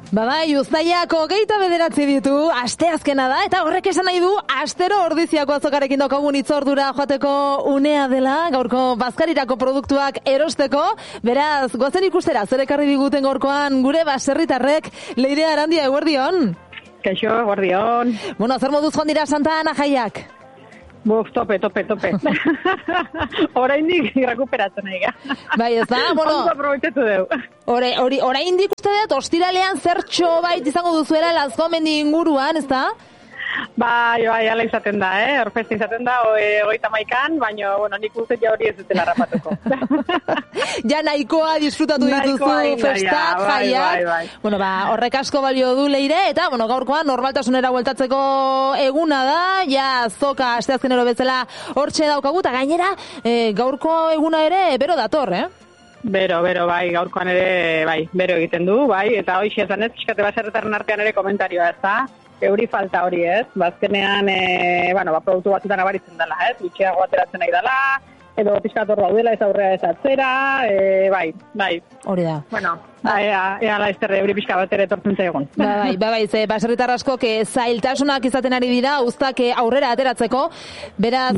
Bai, uztailak 29 ditu, asteazkena da, eta horrek esan nahi du, astero ordiziako azokarekin daukagun itzordura joateko unea dela, gaurko bazkarirako produktuak erosteko, beraz, goazen ikustera, zer ekarri diguten gaurkoan gure baserritarrek, Leire Arandia, eguerdion? Kaixo, eguerdion. Bueno, zer moduz joan dira Santa Ana jaiak? Buf, tope. Oraindik rekuperatzen nahi ga. Bai, ez da, bueno. Ondo aprobetxatu deu. Oraindik uste dut, ostiralean zertxo bait izango duzuela Lazkomendi inguruan, ez da? Bai, ala izaten da, Orfesta izaten da, 31an, baina, bueno, nik uste ja hori ez dutela rapatuko. Ja nahikoa disfrutatu dituzu festak, jaiak. Bai. Bueno, horrek asko balio du Leire, eta, bueno, gaurkoan normaltasunera bueltatzeko eguna da, ja zoka asteazkenero bezala hortxe daukagu, eta gainera, gaurko eguna ere, bero dator, Bero, bai, gaurkoan ere, bai, bero egiten du, bai, eta hoxe esan ez, pixkate baserritarren artean ere komentarioa, ez da? Euri falta hori, ez? Bazkenean, produktu batzutan abaritzen dela, ez? Gutxiago ateratzen nahi dela, edo pixkator daudela ez aurrea ez atzera, bai. Hori da. Bueno, ea laizterre euri pixka bat ere etortzen zaigun. Bai, ze baserritar askok zailtasunak izaten ari dira, uztak aurrera ateratzeko, beraz,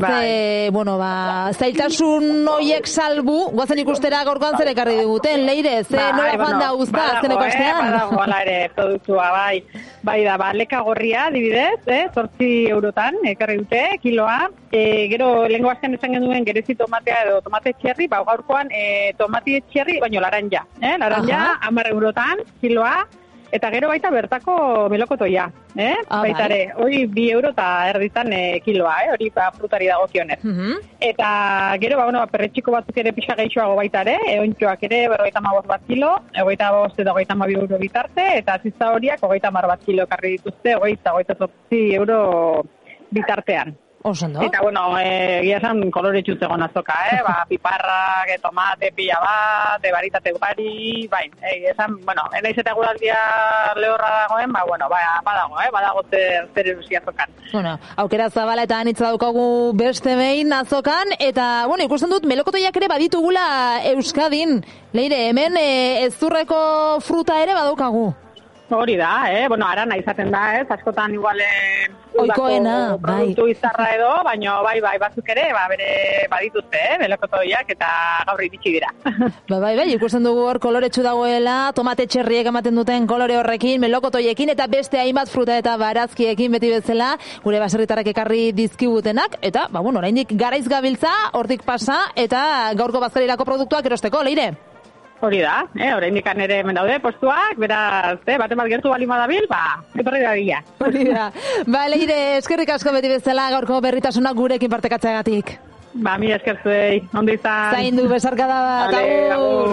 zailtasun horiek salbu, guazen ikustera gaurkoan zer ekarri diguten, Leire, nola joan da uzta azkeneko astean? Badago, ala ere, produktua, bai da, leka gorria, adibidez, 8 eurotan, ekarri dute, kiloa, gero, lehenko astean esan genuen gerezi tomatea edo tomate txerri, gaurkoan tomate txerri, baino laranja, laranja, 10 eurotan, kiloa, eta gero baita bertako melokotoia, baita ere, hori 2 euro eta erditan kiloa, hori frutari dagokionez. Eta gero, perretxiko batzuk ere pixa gehixoago baita ere, eontxoak ere 55 bat kilo, 25 eta 22 euro bitarte, eta zizta horiak 30 bat kilo karri dituzte, 28 euro bitartean. Osondo. Eta, egia esan kolore txuzegon azoka, piparrak, tomate, pila bat, baritate ugari, esan, enaiz eta guraldia lehorra dagoen, badago zer erusi azokan. Aukera zabala eta anitza daukagu beste behin azokan, eta, ikusten dut, melokotoiak ere baditugula Euskadin. Leire, hemen ezurreko fruta ere badaukagu. Hori da, arana izaten da, askotan igual oikoena, produktu izarra edo, baina batzuk ere, bere badituzte, melokotoiak eta gaur iritsi dira. Bai, ikusten dugu hor koloretsu dagoela, tomate txerriek ematen duten kolore horrekin, melokotoiekin eta beste hainbat fruta eta barazkiekin beti bezala, gure baserritarrak ekarri dizkigutenak, eta, oraindik garaiz gabiltza, hortik pasa, eta gaurko bazkarirako produktuak erosteko, Leire? Hori da, oraindik ere hemen daude postuak, beraz, baten bat gertu balima dabil, etorri da bila. Hori da. Leire, eskerrik asko beti bezala gaurko berritasunak gurekin partekatzeagatik. Mi eskertzuei, ondo izan. Zaindu, besarkada bat.